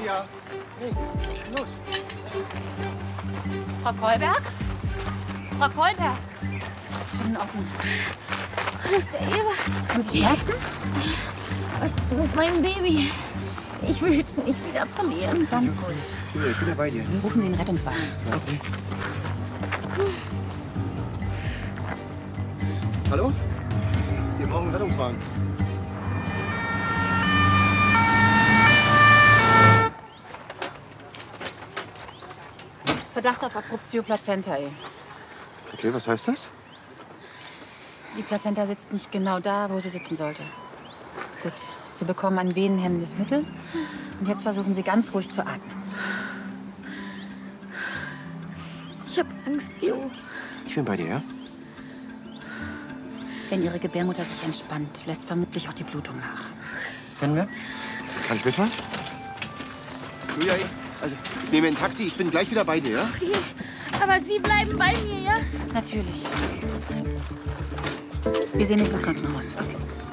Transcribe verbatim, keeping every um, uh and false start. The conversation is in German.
Ja. Hey, los. Frau Kolberg? Frau Kolberg? Schon in Ordnung. Der Eva. Haben Sie Schmerzen? Was ist mit meinem Baby? Ich will es nicht wieder verlieren. Ganz ruhig. Ich bin ja bei dir. Ne? Rufen Sie den Rettungswagen. Okay. Hallo? Wir brauchen einen Rettungswagen. Verdacht auf Abruptio placentae. Okay, was heißt das? Die Plazenta sitzt nicht genau da, wo sie sitzen sollte. Gut, Sie bekommen ein venenhemmendes Mittel. Und jetzt versuchen Sie ganz ruhig zu atmen. Ich habe Angst, Leo. Ich bin bei dir, ja? Wenn Ihre Gebärmutter sich entspannt, lässt vermutlich auch die Blutung nach. Können wir? Kann ich mitfahren? Julia, also, ich nehme ein Taxi. Ich bin gleich wieder bei dir, ja? Okay. Aber Sie bleiben bei mir, ja? Natürlich. Wir sehen uns im Krankenhaus. Alles klar.